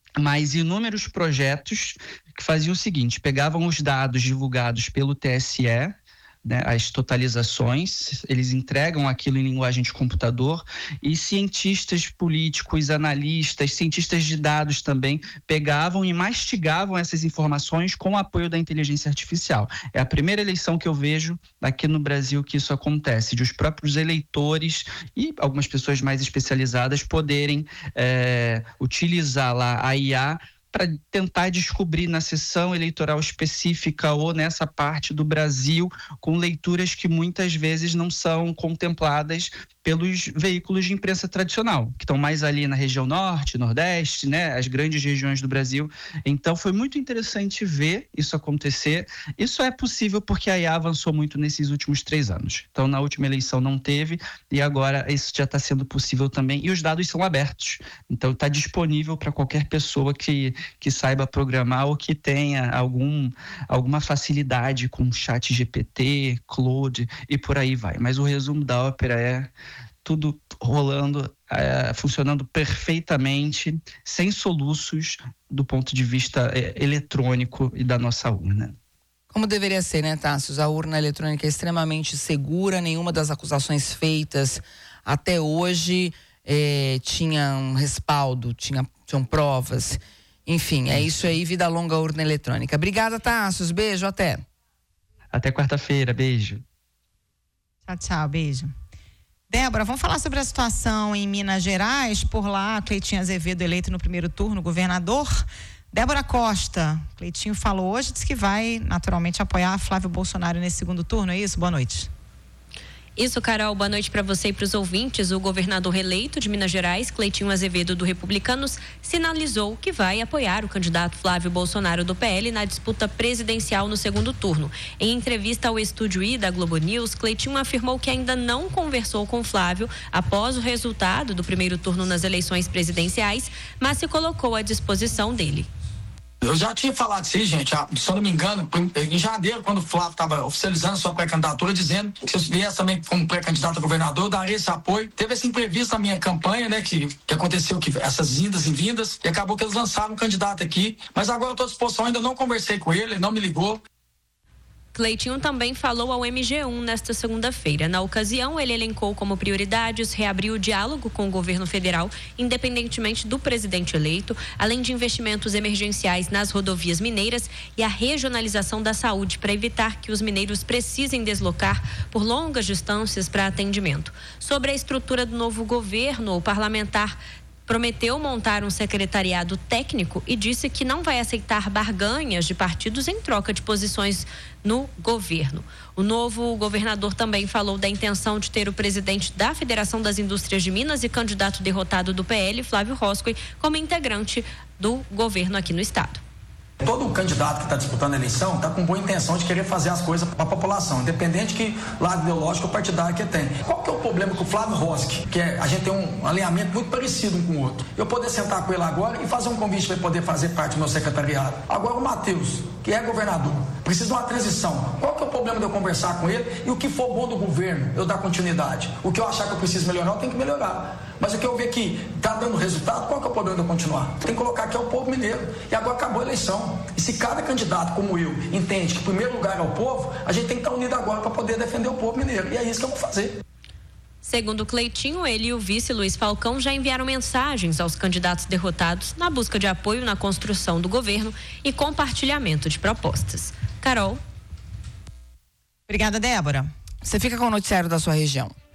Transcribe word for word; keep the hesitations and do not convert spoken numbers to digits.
mas inúmeros projetos que faziam o seguinte: pegavam os dados divulgados pelo T S E, né, as totalizações, eles entregam aquilo em linguagem de computador, e cientistas políticos, analistas, cientistas de dados também pegavam e mastigavam essas informações com o apoio da inteligência artificial. É a primeira eleição que eu vejo aqui no Brasil que isso acontece, de os próprios eleitores e algumas pessoas mais especializadas poderem é, utilizar lá a I A para tentar descobrir na sessão eleitoral específica ou nessa parte do Brasil, com leituras que muitas vezes não são contempladas pelos veículos de imprensa tradicional, que estão mais ali na região norte, nordeste, né, as grandes regiões do Brasil. Então foi muito interessante ver isso acontecer. Isso é possível porque a I A avançou muito nesses últimos três anos. Então na última eleição não teve, e agora isso já está sendo possível também, e os dados são abertos. Então está disponível para qualquer pessoa que, que saiba programar ou que tenha algum, alguma facilidade com chat G P T, Claude e por aí vai. Mas o resumo da ópera é tudo rolando, é, funcionando perfeitamente, sem soluços do ponto de vista é, eletrônico e da nossa urna. Como deveria ser, né, Tássios? A urna eletrônica é extremamente segura, nenhuma das acusações feitas até hoje é, tinha um respaldo, tinha, tinham provas. Enfim, é isso aí, vida longa a urna eletrônica. Obrigada, Tássios, beijo, até. Até quarta-feira, beijo. Tchau, tchau, beijo. Débora, vamos falar sobre a situação em Minas Gerais. Por lá, Cleitinho Azevedo eleito no primeiro turno, governador. Débora Costa, Cleitinho falou hoje, disse que vai naturalmente apoiar Flávio Bolsonaro nesse segundo turno, é isso? Boa noite. Isso, Carol, boa noite para você e para os ouvintes. O governador reeleito de Minas Gerais, Cleitinho Azevedo, do Republicanos, sinalizou que vai apoiar o candidato Flávio Bolsonaro, do P L, na disputa presidencial no segundo turno. Em entrevista ao Estúdio I da Globo News, Cleitinho afirmou que ainda não conversou com Flávio após o resultado do primeiro turno nas eleições presidenciais, mas se colocou à disposição dele. Eu já tinha falado isso aí, gente, se eu não me engano, em janeiro, quando o Flávio estava oficializando sua pré-candidatura, dizendo que se eu viesse também como pré-candidato a governador, eu daria esse apoio. Teve esse imprevisto na minha campanha, né, que, que aconteceu, que essas indas e vindas, e acabou que eles lançaram um candidato aqui, mas agora eu estou à disposição, ainda não conversei com ele, ele não me ligou. Cleitinho também falou ao M G um nesta segunda-feira. Na ocasião, ele elencou como prioridades reabrir o diálogo com o governo federal, independentemente do presidente eleito, além de investimentos emergenciais nas rodovias mineiras e a regionalização da saúde para evitar que os mineiros precisem deslocar por longas distâncias para atendimento. Sobre a estrutura do novo governo, o parlamentar prometeu montar um secretariado técnico e disse que não vai aceitar barganhas de partidos em troca de posições no governo. O novo governador também falou da intenção de ter o presidente da Federação das Indústrias de Minas e candidato derrotado do P L, Flávio Roscoe, como integrante do governo aqui no estado. Todo candidato que está disputando a eleição está com boa intenção de querer fazer as coisas para a população, independente que lado ideológico ou partidário que tem. Qual que é o problema com o Flávio Roscoe? Que é, a gente tem um alinhamento muito parecido um com o outro. Eu poder sentar com ele agora e fazer um convite para ele poder fazer parte do meu secretariado. Agora o Matheus, que é governador, precisa de uma transição. Qual que é o problema de eu conversar com ele e o que for bom do governo, eu dar continuidade? O que eu achar que eu preciso melhorar, eu tenho que melhorar. Mas o que eu ver que está dando resultado, qual que é o problema de eu continuar? Tem que colocar aqui é o povo mineiro. E agora acabou a eleição. E se cada candidato, como eu, entende que o primeiro lugar é o povo, a gente tem que estar unido agora para poder defender o povo mineiro. E é isso que eu vou fazer. Segundo Cleitinho, ele e o vice Luiz Falcão já enviaram mensagens aos candidatos derrotados na busca de apoio na construção do governo e compartilhamento de propostas. Carol. Obrigada, Débora. Você fica com o noticiário da sua região.